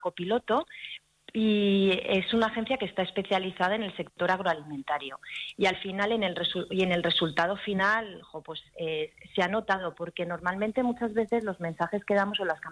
copiloto, y es una agencia que está especializada en el sector agroalimentario. Y al final, en el resultado final, se ha notado, porque normalmente muchas veces los mensajes que damos o las